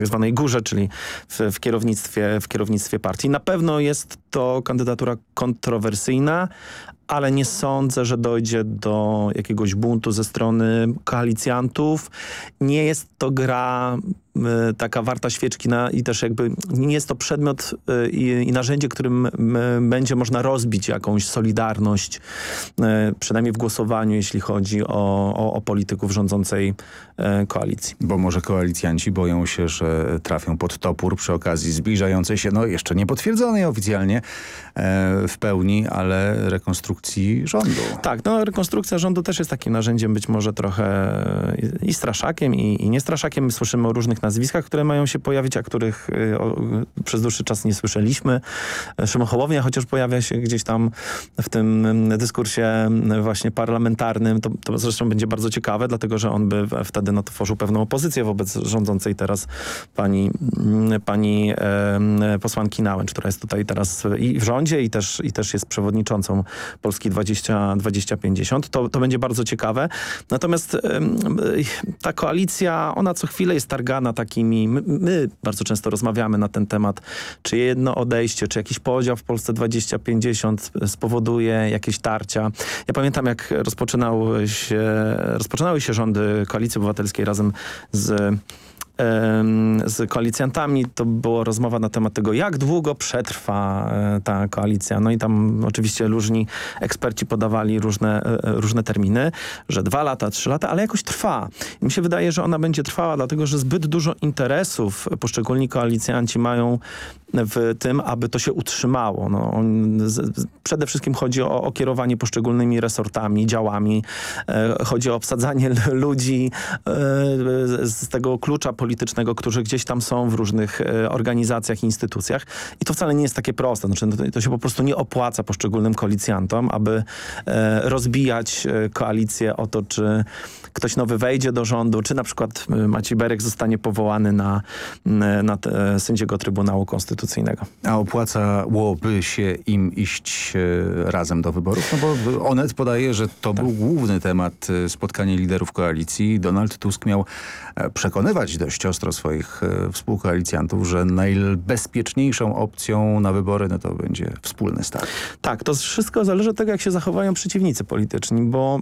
zwanej górze, czyli w kierownictwie partii. Na pewno jest to kandydatura kontrowersyjna, ale nie sądzę, że dojdzie do jakiegoś buntu ze strony koalicjantów. Nie jest to gra taka warta świeczki i też jakby nie jest to przedmiot i narzędzie, którym będzie można rozbić jakąś solidarność, przynajmniej w głosowaniu, jeśli chodzi o polityków rządzącej koalicji. Bo może koalicjanci boją się, że trafią pod topór przy okazji zbliżającej się, no jeszcze nie potwierdzonej oficjalnie w pełni, ale rekonstrukcji rządu. Tak, no rekonstrukcja rządu też jest takim narzędziem być może trochę i straszakiem, i nie straszakiem. Słyszymy o różnych nazwiskach, które mają się pojawić, a których przez dłuższy czas nie słyszeliśmy. Szymon Hołownia chociaż pojawia się gdzieś tam w tym dyskursie właśnie parlamentarnym. To zresztą będzie bardzo ciekawe, dlatego że on by wtedy tworzył pewną opozycję wobec rządzącej teraz pani posłanki Nałęcz, która jest tutaj teraz i w rządzie, i też jest przewodniczącą Polski 2050. To będzie bardzo ciekawe. Natomiast ta koalicja, ona co chwilę jest targana takimi... My bardzo często rozmawiamy na ten temat, czy jedno odejście, czy jakiś podział w Polsce 2050 spowoduje jakieś tarcia. Ja pamiętam, jak rozpoczynały się rządy Koalicji Obywatelskiej razem z koalicjantami, to była rozmowa na temat tego, jak długo przetrwa ta koalicja. No i tam oczywiście różni eksperci podawali różne terminy, że 2 lata, 3 lata, ale jakoś trwa. I mi się wydaje, że ona będzie trwała, dlatego że zbyt dużo interesów poszczególni koalicjanci mają w tym, aby to się utrzymało. Przede wszystkim chodzi o kierowanie poszczególnymi resortami, działami. Chodzi o obsadzanie ludzi z tego klucza politycznego, którzy gdzieś tam są w różnych organizacjach, instytucjach. I to wcale nie jest takie proste. Znaczy, to się po prostu nie opłaca poszczególnym koalicjantom, aby rozbijać koalicję o to, czy ktoś nowy wejdzie do rządu, czy na przykład Maciej Berek zostanie powołany na sędziego Trybunału Konstytucyjnego. A opłacałoby się im iść razem do wyborów? No bo Onet podaje, że to był główny temat spotkania liderów koalicji. Donald Tusk miał przekonywać dość ostro swoich współkoalicjantów, że najbezpieczniejszą opcją na wybory to będzie wspólny start. Tak, to wszystko zależy od tego, jak się zachowają przeciwnicy polityczni, bo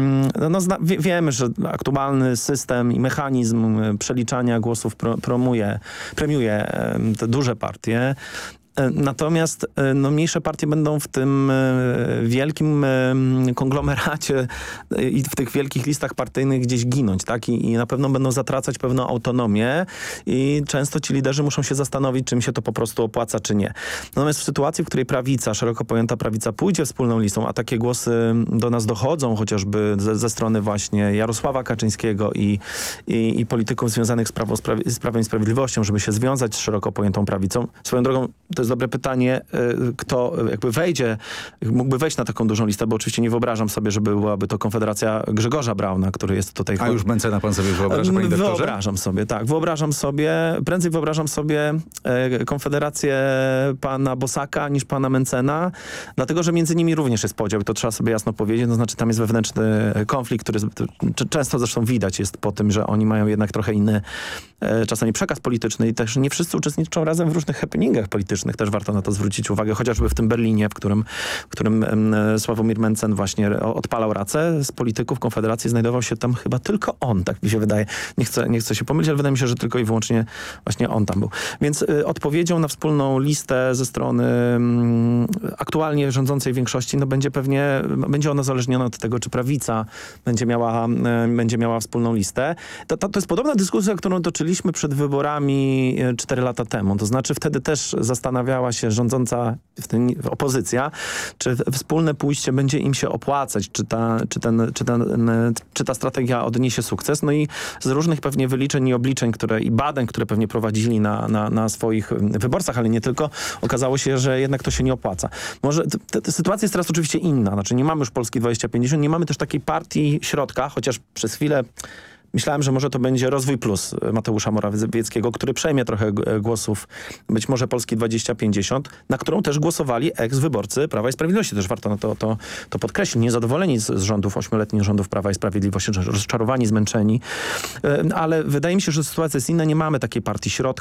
wiemy, że aktualny system i mechanizm przeliczania głosów premiuje te duże partie. Natomiast mniejsze partie będą w tym wielkim konglomeracie i w tych wielkich listach partyjnych gdzieś ginąć, tak? I na pewno będą zatracać pewną autonomię i często ci liderzy muszą się zastanowić, czy mi się to po prostu opłaca, czy nie. Natomiast w sytuacji, w której prawica, szeroko pojęta prawica pójdzie wspólną listą, a takie głosy do nas dochodzą, chociażby ze strony właśnie Jarosława Kaczyńskiego i polityków związanych z Prawem i Sprawiedliwością, żeby się związać z szeroko pojętą prawicą. Swoją drogą, to jest dobre pytanie, kto jakby mógłby wejść na taką dużą listę, bo oczywiście nie wyobrażam sobie, że byłaby to Konfederacja Grzegorza Brauna, który jest tutaj... A już Mencena pan sobie wyobraża, panie doktorze? Wyobrażam sobie, tak. Prędzej wyobrażam sobie Konfederację pana Bosaka niż pana Mencena, dlatego, że między nimi również jest podział i to trzeba sobie jasno powiedzieć. To znaczy tam jest wewnętrzny konflikt, który często zresztą widać jest po tym, że oni mają jednak trochę inny czasami przekaz polityczny i też nie wszyscy uczestniczą razem w różnych happeningach politycznych. Też warto na to zwrócić uwagę, chociażby w tym Berlinie, w którym Sławomir Mencen właśnie odpalał racę. Z polityków Konfederacji znajdował się tam chyba tylko on, tak mi się wydaje. Nie chcę się pomylić, ale wydaje mi się, że tylko i wyłącznie właśnie on tam był. Więc odpowiedzią na wspólną listę ze strony aktualnie rządzącej większości będzie ona uzależniona od tego, czy prawica będzie miała wspólną listę. To jest podobna dyskusja, którą toczyliśmy przed wyborami 4 lata temu. To znaczy wtedy też zastanawiała się rządząca opozycja, czy wspólne pójście będzie im się opłacać, czy ta strategia odniesie sukces. No i z różnych pewnie wyliczeń i obliczeń, i badań, które pewnie prowadzili na swoich wyborcach, ale nie tylko, okazało się, że jednak to się nie opłaca. Może ta sytuacja jest teraz oczywiście inna. Znaczy nie mamy już Polski 2050, nie mamy też takiej partii środka, chociaż przez chwilę Myślałem, że może to będzie Rozwój Plus Mateusza Morawieckiego, który przejmie trochę głosów, być może Polski 2050, na którą też głosowali eks-wyborcy Prawa i Sprawiedliwości. Też warto to podkreślić. Niezadowoleni z rządów, 8-letnich rządów Prawa i Sprawiedliwości, rozczarowani, zmęczeni. Ale wydaje mi się, że sytuacja jest inna. Nie mamy takiej partii środka,